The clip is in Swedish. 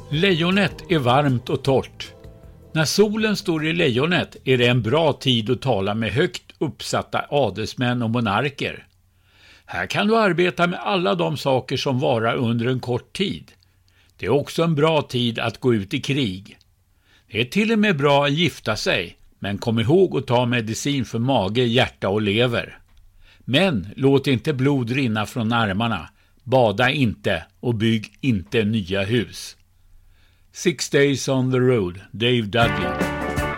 Lejonet är varmt och torrt. När solen står i lejonet är det en bra tid att tala med högt uppsatta adelsmän och monarker. Här kan du arbeta med alla de saker som varar under en kort tid. Det är också en bra tid att gå ut i krig. Det är till och med bra att gifta sig, men kom ihåg att ta medicin för mage, hjärta och lever. Men låt inte blod rinna från armarna, bada inte och bygg inte nya hus. 6 Days on the Road, Dave Dudley.